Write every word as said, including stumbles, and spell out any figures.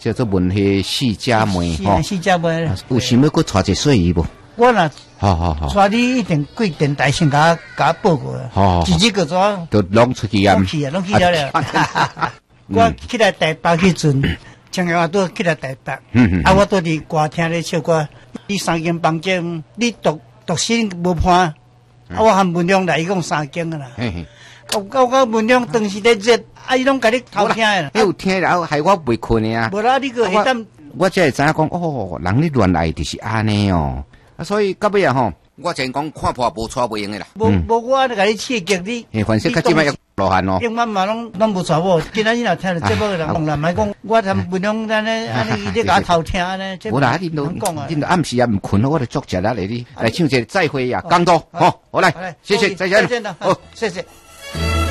叫做文学四姐妹吼，四姐妹。 有想要搁带一岁姨无？ 我若好好好， 带你一定过电台先甲甲报告啊。 好， 自己个怎？ 都拢出去啊？ 拢去啊，拢去了了。我去来台北去阵，从我都去来台北。嗯嗯。啊，我都伫歌厅咧唱歌。你三间房间，你独独身无伴，啊，我含文良来，伊讲三间个啦。嘿嘿。我我我文良当时咧热，啊，伊拢甲你偷听啦。 你有听了害我袂困的啊？ 无啦，你个下当。 我才会知影讲哦，人咧恋爱就是安尼哦。啊，所以到尾啊吼，我真讲看破无错袂用的啦。无无，我甲你刺激你。 诶，反正较即摆要落汗哦。 英文嘛拢拢无错无，今仔日若听到节目的人讲啦，唔系讲我谈文良安尼安尼，伊咧甲偷听安尼。 无啦，恁都恁都暗时啊唔困，我就作食啦嚟哩，来唱一个再会呀，江多，好，好来，谢谢，再见， 好，谢谢。